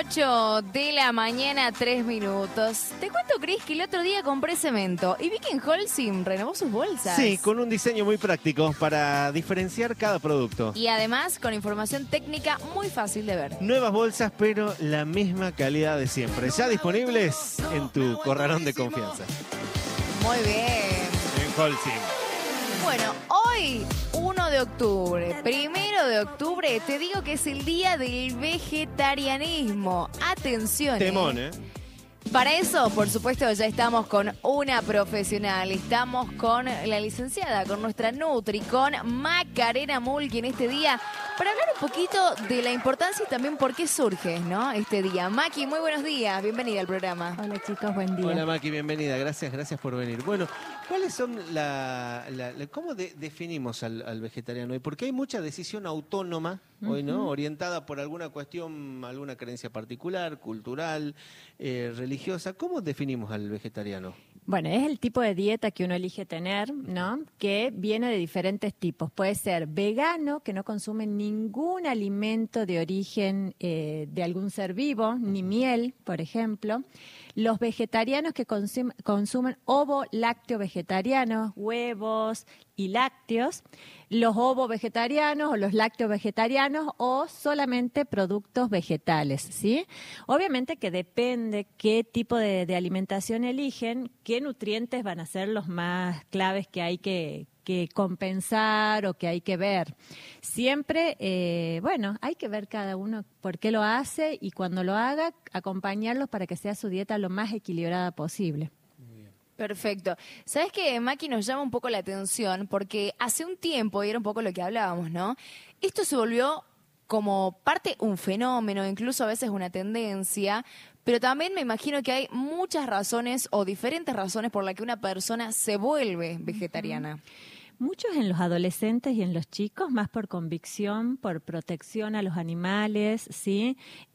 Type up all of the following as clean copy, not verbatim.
8 de la mañana, 3 minutos. Te cuento, Cris, que el otro día compré cemento y vi que en Holcim renovó sus bolsas. Sí, con un diseño muy práctico para diferenciar cada producto. Y además con información técnica muy fácil de ver. Nuevas bolsas, pero la misma calidad de siempre. Ya disponibles en tu corralón de confianza. Muy bien. En Holcim. Bueno, hoy, 1 de octubre, 1 de octubre, te digo que es el día del vegetarianismo. Atención. Temón, ¿eh? Para eso, por supuesto, ya estamos con una profesional. Estamos con la licenciada, con nuestra Nutri, con Macarena Mulqui en este día, para hablar un poquito de la importancia y también por qué surge, ¿no? Este día. Maki, muy buenos días. Bienvenida al programa. Hola chicos, buen día. Hola Maki, bienvenida. Gracias por venir. Bueno, ¿cuáles son cómo definimos al vegetariano hoy? Porque hay mucha decisión autónoma hoy, ¿no? Orientada por alguna cuestión, alguna creencia particular, cultural, religiosa. ¿Cómo definimos al vegetariano? Bueno, es el tipo de dieta que uno elige tener, ¿no? Que viene de diferentes tipos. Puede ser vegano, que no consume ningún alimento de origen de algún ser vivo, ni miel, por ejemplo. Los vegetarianos que consumen ovo-lácteo-vegetarianos, huevos y lácteos. Los ovo-vegetarianos o los lácteo-vegetarianos o solamente productos vegetales, ¿sí? Obviamente que depende qué tipo de alimentación eligen, qué nutrientes van a ser los más claves que hay que compensar o que hay que ver. Siempre, hay que ver cada uno por qué lo hace y cuando lo haga, acompañarlos para que sea su dieta lo más equilibrada posible. Perfecto. ¿Sabes qué, Maki, nos llama un poco la atención? Porque hace un tiempo, y era un poco lo que hablábamos, ¿no? Esto se volvió como parte un fenómeno, incluso a veces una tendencia, pero también me imagino que hay muchas razones o diferentes razones por las que una persona se vuelve vegetariana. Muchos en los adolescentes y en los chicos, más por convicción, por protección a los animales, ¿sí?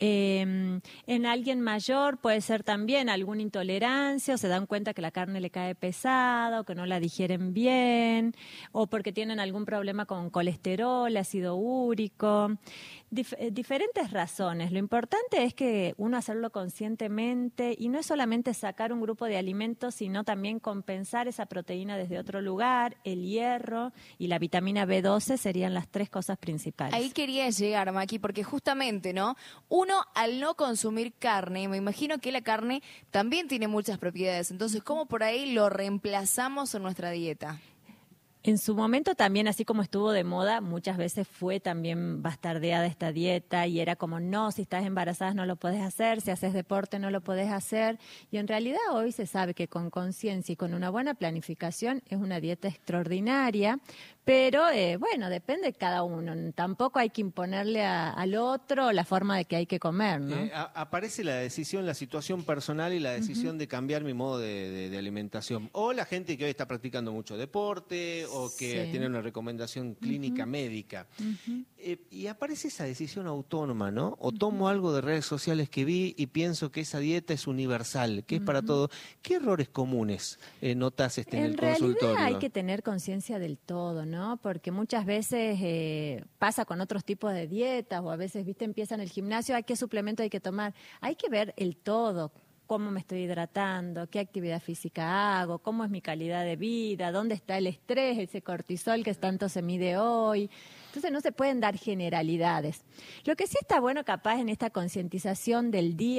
En alguien mayor puede ser también alguna intolerancia, o se dan cuenta que la carne le cae pesada, o que no la digieren bien, o porque tienen algún problema con colesterol, ácido úrico. Diferentes razones. Lo importante es que uno hacerlo conscientemente y no es solamente sacar un grupo de alimentos, sino también compensar esa proteína desde otro lugar, el hierro y la vitamina B12 serían las 3 cosas principales. Ahí quería llegar, Maki, porque justamente, ¿no? Uno, al no consumir carne, me imagino que la carne también tiene muchas propiedades. Entonces, ¿cómo por ahí lo reemplazamos en nuestra dieta? En su momento también, así como estuvo de moda, muchas veces fue también bastardeada esta dieta y era como, no, si estás embarazada no lo puedes hacer, si haces deporte no lo puedes hacer. Y en realidad hoy se sabe que con conciencia y con una buena planificación es una dieta extraordinaria, pero depende de cada uno. Tampoco hay que imponerle al otro la forma de que hay que comer, ¿no? Aparece la decisión, la situación personal y la decisión de cambiar mi modo de alimentación. O la gente que hoy está practicando mucho deporte o que tiene una recomendación clínica médica. Y aparece esa decisión autónoma, ¿no? O tomo algo de redes sociales que vi y pienso que esa dieta es universal, que es para todo. ¿Qué errores comunes notas en el consultorio? En realidad hay que tener conciencia del todo, ¿no? Porque muchas veces pasa con otros tipos de dietas o a veces, empieza en el gimnasio, ¿qué suplemento hay que tomar? Hay que ver el todo. Cómo me estoy hidratando, qué actividad física hago, cómo es mi calidad de vida, dónde está el estrés, ese cortisol que tanto se mide hoy. Entonces no se pueden dar generalidades. Lo que sí está bueno capaz en esta concientización del día